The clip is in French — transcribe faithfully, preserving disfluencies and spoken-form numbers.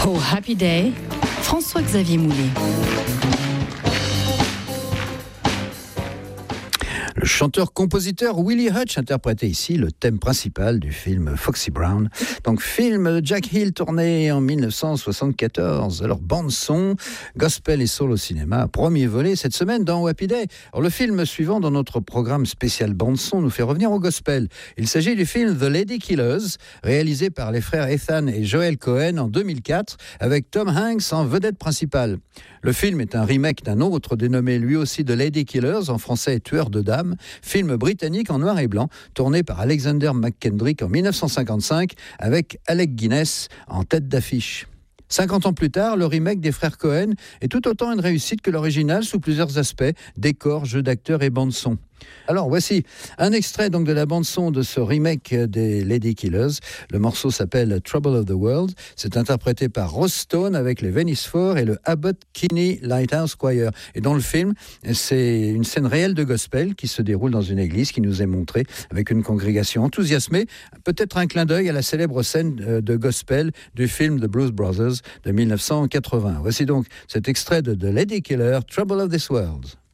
Au Happy Day, François-Xavier Moulet. Le chanteur-compositeur Willie Hutch interprétait ici le thème principal du film Foxy Brown. Donc film de Jack Hill tourné en dix-neuf cent soixante-quatorze. Alors bande-son, gospel et soul au cinéma, premier volet cette semaine dans Happy Day. Alors le film suivant dans notre programme spécial bande-son nous fait revenir au gospel. Il s'agit du film The Lady Killers, réalisé par les frères Ethan et Joel Cohen en deux mille quatre, avec Tom Hanks en vedette principale. Le film est un remake d'un autre dénommé lui aussi The Lady Killers, en français Tueur de dames, film britannique en noir et blanc, tourné par Alexander McKendrick en dix-neuf cent cinquante-cinq, avec Alec Guinness en tête d'affiche. cinquante ans plus tard, le remake des frères Cohen est tout autant une réussite que l'original sous plusieurs aspects, décor, jeu d'acteurs et bande-son. Alors voici un extrait donc de la bande-son de ce remake des Lady Killers. Le morceau s'appelle Trouble of the World. C'est interprété par Rose Stone avec les Venice Four et le Abbott Kinney Lighthouse Choir. Et dans le film, c'est une scène réelle de gospel qui se déroule dans une église qui nous est montrée avec une congrégation enthousiasmée. Peut-être un clin d'œil à la célèbre scène de gospel du film The Blues Brothers de dix-neuf cent quatre-vingts. Voici donc cet extrait de The Lady Killer, Trouble of this World.